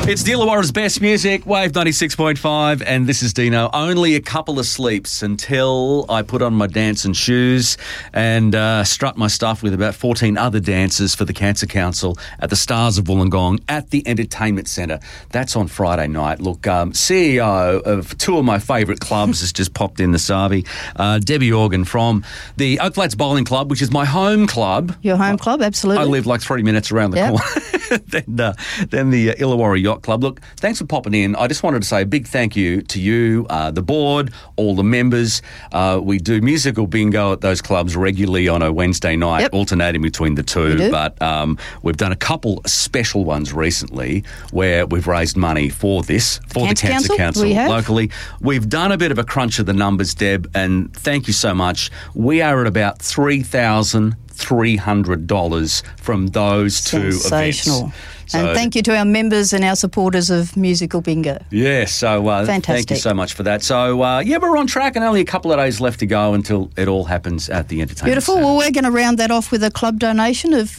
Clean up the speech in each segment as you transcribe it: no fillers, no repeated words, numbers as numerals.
It's the Illawarra's best music, Wave 96.5, and this is Dino. Only a couple of sleeps until I put on my dancing shoes and strut my stuff with about 14 other dancers for the Cancer Council at the Stars of Wollongong at the Entertainment Centre. That's on Friday night. Look, CEO of two of my favourite clubs has just popped in the Savi, Debbie Organ from the Oak Flats Bowling Club, which is my home club. Your home club, absolutely. I live like 3 minutes around the corner. then the Illawarra Yacht Club. Look, thanks for popping in. I just wanted to say a big thank you to you, the board, all the members. We do musical bingo at those clubs regularly on a Wednesday night, alternating between the two. But we've done a couple special ones recently where we've raised money for this, for the Cancer Council locally. We've done a bit of a crunch of the numbers, Deb, and thank you so much. We are at about $3,300 from those two events. So, and thank you to our members and our supporters of Musical Bingo. Yeah, so thank you so much for that. So, we're on track and only a couple of days left to go until it all happens at the Entertainment Beautiful. Centre. Well, we're going to round that off with a club donation of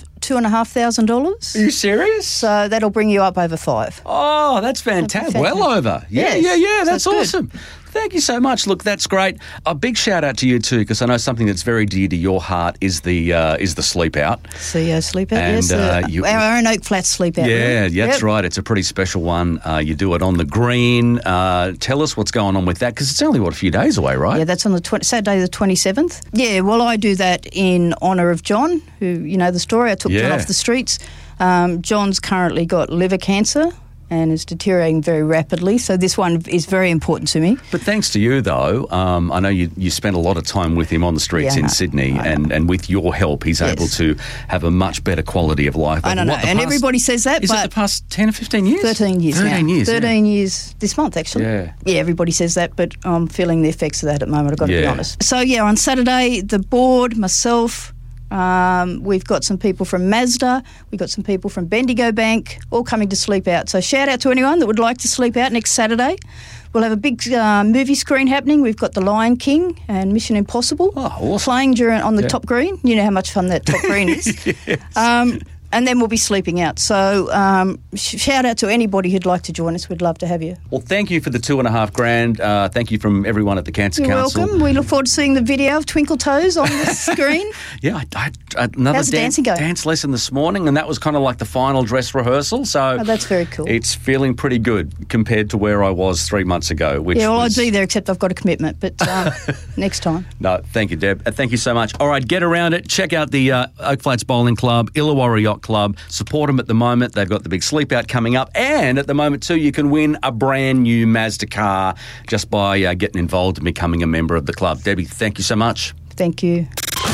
$2,500. Are you serious? So that'll bring you up over $5,000. Oh, that's fantastic. Well over. Yeah, that's awesome. Thank you so much. Look, that's great. A big shout out to you too, because I know something that's very dear to your heart is the sleep out. CEO sleep out, and, yes. Our own Oak Flats sleep out. Yeah, that's right. It's a pretty special one. You do it on the green. Tell us what's going on with that, because it's only, a few days away, right? Yeah, that's on the Saturday the 27th. Yeah, well, I do that in honour of John, who, you know the story. I took John off the streets. John's currently got liver cancer and is deteriorating very rapidly. So this one is very important to me. But thanks to you, though, I know you spent a lot of time with him on the streets in Sydney, and with your help, he's able to have a much better quality of life. I don't know, and everybody says that, is but... it the past 10 or 15 years? 13 years 13 now. years, 13 years this month, actually. Yeah, everybody says that, but I'm feeling the effects of that at the moment, I've got to be honest. So, on Saturday, the board, myself... we've got some people from Mazda, we've got some people from Bendigo Bank, all coming to sleep out. So shout out to anyone that would like to sleep out next Saturday. We'll have a big movie screen happening. We've got The Lion King and Mission Impossible playing on the top green. You know how much fun that top green is. Yes. And then we'll be sleeping out. So shout out to anybody who'd like to join us. We'd love to have you. Well, thank you for the $2,500. Thank you from everyone at the Cancer Council. You're welcome. We look forward to seeing the video of Twinkle Toes on the screen. Another How's the dancing going? Dance lesson this morning, and that was kind of like the final dress rehearsal. So that's very cool. It's feeling pretty good compared to where I was 3 months ago. I'd be there, except I've got a commitment, but next time. No, thank you, Deb. Thank you so much. All right, get around it. Check out the Oak Flats Bowling Club, Illawarra Yacht Club. Support them at the moment. They've got the big sleep out coming up. And at the moment, too, you can win a brand new Mazda car just by getting involved and becoming a member of the club. Debbie, thank you so much. Thank you.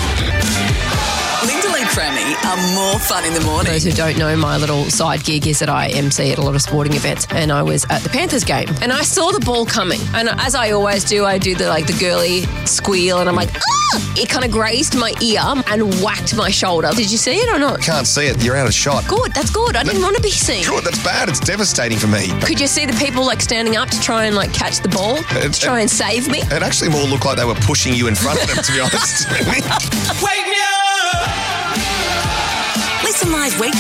Crammy are more fun in the morning. For those who don't know, my little side gig is that I MC at a lot of sporting events, and I was at the Panthers game, and I saw the ball coming, and as I always do, I do the girly squeal, and I'm like, ah! It kind of grazed my ear and whacked my shoulder. Did you see it or not? Can't see it. You're out of shot. Good. That's good. I didn't want to be seen. Good. That's bad. It's devastating for me. Could you see the people standing up to try and catch the ball, to try and save me? It actually more looked like they were pushing you in front of them, to be honest. Wake me up! Listen live weekdays